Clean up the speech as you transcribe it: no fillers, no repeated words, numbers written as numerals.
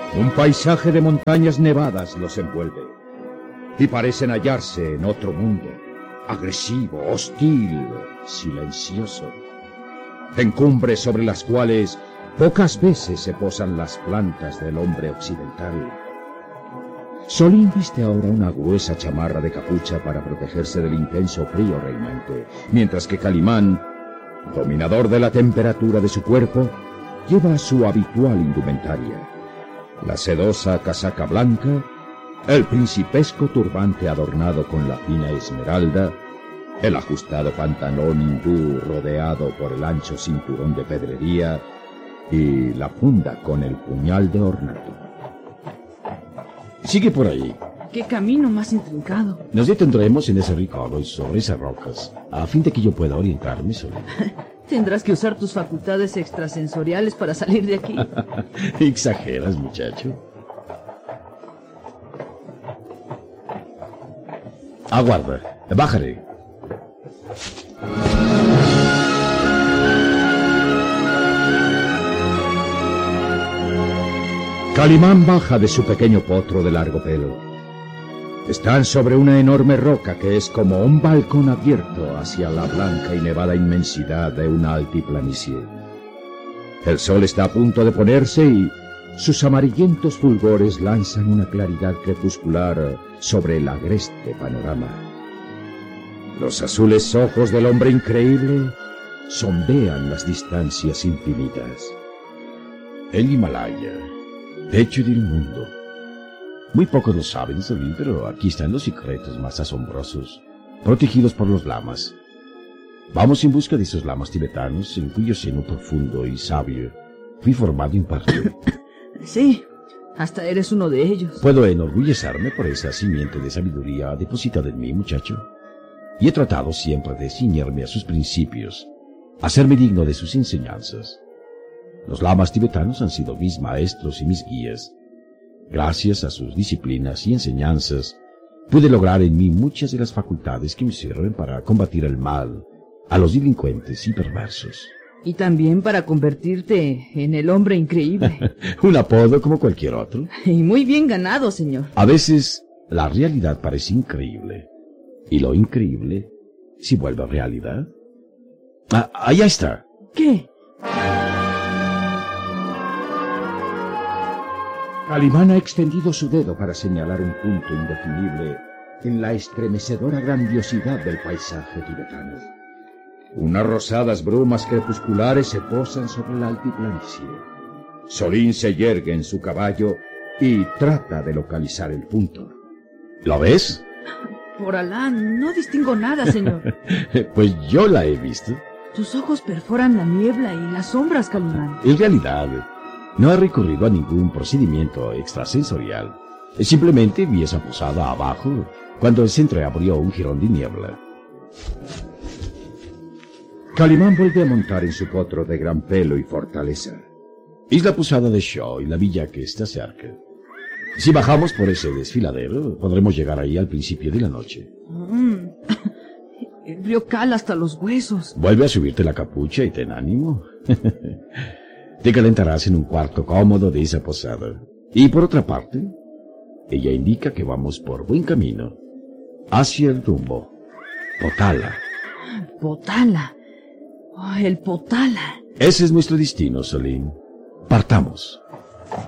Un paisaje de montañas nevadas los envuelve y parecen hallarse en otro mundo, agresivo, hostil, silencioso, en cumbres sobre las cuales pocas veces se posan las plantas del hombre occidental. Solín viste ahora una gruesa chamarra de capucha para protegerse del intenso frío reinante, mientras que Calimán, dominador de la temperatura de su cuerpo, lleva su habitual indumentaria: la sedosa casaca blanca, el principesco turbante adornado con la fina esmeralda, el ajustado pantalón hindú rodeado por el ancho cinturón de pedrería y la funda con el puñal de ornato. Sigue por ahí. ¡Qué camino más intrincado! Nos detendremos en ese rincón y sobre esas rocas, a fin de que yo pueda orientarme solo. Tendrás que usar tus facultades extrasensoriales para salir de aquí. Exageras, muchacho. Aguarda, bájale. Calimán baja de su pequeño potro de largo pelo. Están sobre una enorme roca que es como un balcón abierto hacia la blanca y nevada inmensidad de una altiplanicie. El sol está a punto de ponerse y sus amarillentos fulgores lanzan una claridad crepuscular sobre el agreste panorama. Los azules ojos del hombre increíble sondean las distancias infinitas. El Himalaya, techo del mundo. Muy pocos lo saben, Solín, pero aquí están los secretos más asombrosos, protegidos por los lamas. Vamos en busca de esos lamas tibetanos, en cuyo seno profundo y sabio fui formado en parte. Sí, hasta eres uno de ellos. Puedo enorgullecerme por esa simiente de sabiduría depositada en mí, muchacho. Y he tratado siempre de ciñerme a sus principios, hacerme digno de sus enseñanzas. Los lamas tibetanos han sido mis maestros y mis guías. Gracias a sus disciplinas y enseñanzas, pude lograr en mí muchas de las facultades que me sirven para combatir el mal, a los delincuentes y perversos. Y también para convertirte en el hombre increíble. Un apodo como cualquier otro. Y muy bien ganado, señor. A veces la realidad parece increíble, y lo increíble se vuelve realidad. Ah, allá está. ¿Qué? Calimán ha extendido su dedo para señalar un punto indefinible en la estremecedora grandiosidad del paisaje tibetano. Unas rosadas brumas crepusculares se posan sobre la altiplanicie. Solín se yergue en su caballo y trata de localizar el punto. ¿Lo ves? Por Alá, no distingo nada, señor. Pues yo la he visto. Tus ojos perforan la niebla y las sombras, Calimán. En realidad, no he recurrido a ningún procedimiento extrasensorial. Simplemente vi esa posada abajo cuando se entreabrió un jirón de niebla. Calimán vuelve a montar en su potro de gran pelo y fortaleza. Es la posada de Shaw y la villa que está cerca. Si bajamos por ese desfiladero, podremos llegar ahí al principio de la noche. El frío cala hasta los huesos. Vuelve a subirte la capucha y ten ánimo. Te calentarás en un cuarto cómodo de esa posada. Y por otra parte, ella indica que vamos por buen camino, hacia el rumbo Potala. Potala. Oh, el Potala. Ese es nuestro destino, Solín. Partamos.